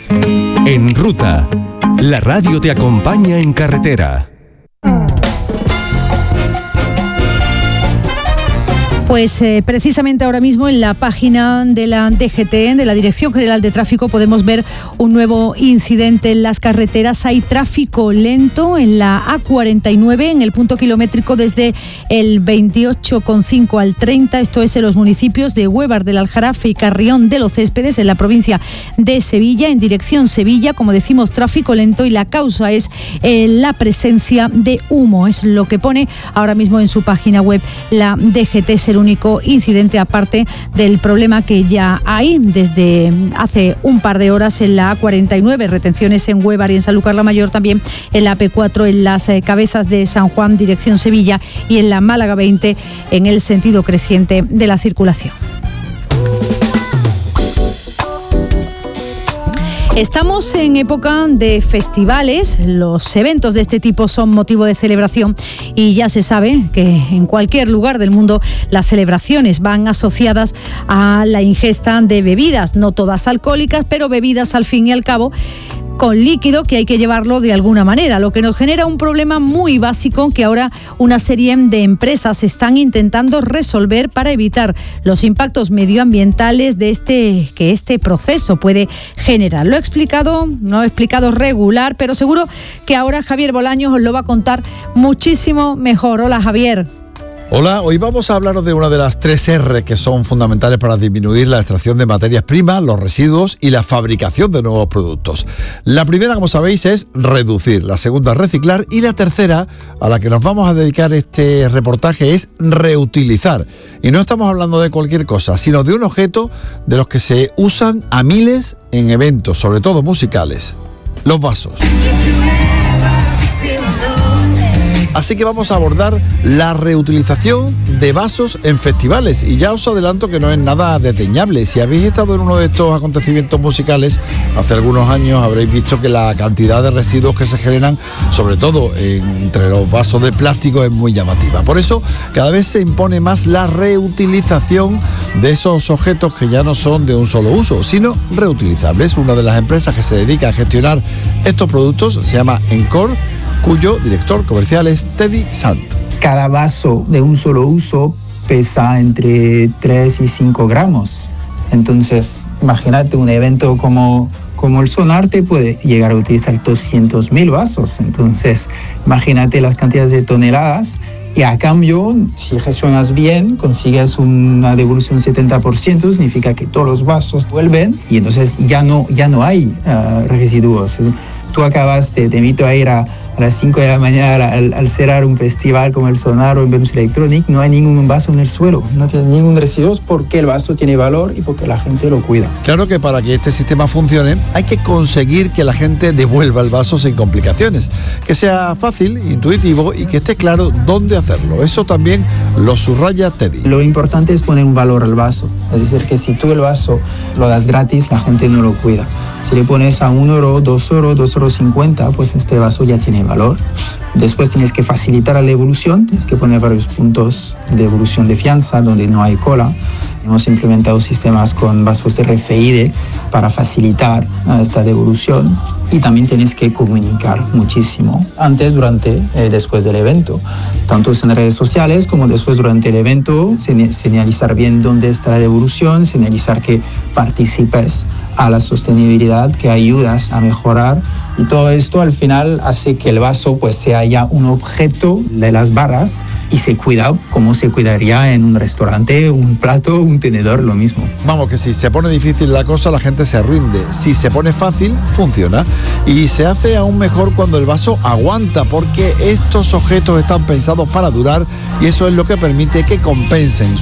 En Ruta, la radio te acompaña en carretera. Pues precisamente ahora mismo en la página de la DGT, de la Dirección General de Tráfico, podemos ver un nuevo incidente en las carreteras. Hay tráfico lento en la A49, en el punto kilométrico desde el 28,5 al 30. Esto es en los municipios de Huévar del Aljarafe y Carrión de los Céspedes, en la provincia de Sevilla, en dirección Sevilla. Como decimos, tráfico lento, y la causa es la presencia de humo. Es lo que pone ahora mismo en su página web la DGT. Es el único incidente, aparte del problema que ya hay desde hace un par de horas en la A49, retenciones en Huévar y en Sanlúcar la Mayor, también en la AP4 en las Cabezas de San Juan, dirección Sevilla, y en la Málaga 20 en el sentido creciente de la circulación. Estamos en época de festivales. Los eventos de este tipo son motivo de celebración, y ya se sabe que en cualquier lugar del mundo las celebraciones van asociadas a la ingesta de bebidas, no todas alcohólicas, pero bebidas al fin y al cabo con líquido, que hay que llevarlo de alguna manera, lo que nos genera un problema muy básico que ahora una serie de empresas están intentando resolver para evitar los impactos medioambientales que este proceso puede generar. Lo he explicado, no he explicado regular, pero seguro que ahora Javier Bolaños os lo va a contar muchísimo mejor. Hola, Javier. Hola, hoy vamos a hablaros de una de las 3 R que son fundamentales para disminuir la extracción de materias primas, los residuos y la fabricación de nuevos productos. La primera, como sabéis, es reducir, la segunda, reciclar, y la tercera, a la que nos vamos a dedicar este reportaje, es reutilizar. Y no estamos hablando de cualquier cosa, sino de un objeto de los que se usan a miles en eventos, sobre todo musicales: los vasos. Así que vamos a abordar la reutilización de vasos en festivales, y ya os adelanto que no es nada desdeñable. Si habéis estado en uno de estos acontecimientos musicales hace algunos años, habréis visto que la cantidad de residuos que se generan, sobre todo entre los vasos de plástico, es muy llamativa. Por eso cada vez se impone más la reutilización de esos objetos que ya no son de un solo uso, sino reutilizables. Una de las empresas que se dedica a gestionar estos productos se llama Encore, cuyo director comercial es Teddy Sant. Cada vaso de un solo uso pesa entre 3 y 5 gramos. Entonces, imagínate un evento como el Sonarte puede llegar a utilizar 200.000 vasos. Entonces, imagínate las cantidades de toneladas. Y a cambio, si gestionas bien, consigues una devolución 70%, significa que todos los vasos vuelven, y entonces ya no hay residuos. Tú acabas, te invito a ir a las 5 de la mañana al cerrar un festival como el Sonar o en Venus Electronic, no hay ningún vaso en el suelo, no tienes ningún residuo, porque el vaso tiene valor y porque la gente lo cuida. Claro que para que este sistema funcione hay que conseguir que la gente devuelva el vaso sin complicaciones, que sea fácil, intuitivo y que esté claro dónde hacerlo. Eso también lo subraya Teddy. Lo importante es poner un valor al vaso, es decir, que si tú el vaso lo das gratis, la gente no lo cuida. Si le pones a €1, €2,50, pues este vaso ya tiene valor. Después tienes que facilitar la devolución, tienes que poner varios puntos de devolución de fianza donde no hay cola. Hemos implementado sistemas con vasos RFID para facilitar esta devolución, y también tienes que comunicar muchísimo antes, durante, después del evento, tanto en redes sociales como después durante el evento. Señalizar bien dónde está la devolución, señalizar que participes a la sostenibilidad, que ayudas a mejorar, y todo esto al final hace que el vaso pues sea ya un objeto de las barras y se cuida como se cuidaría en un restaurante, un plato, un tenedor, lo mismo. Vamos, que si se pone difícil la cosa, la gente se rinde. Si se pone fácil, funciona. Y se hace aún mejor cuando el vaso aguanta, porque estos objetos están pensados para durar, y eso es lo que permite que compensen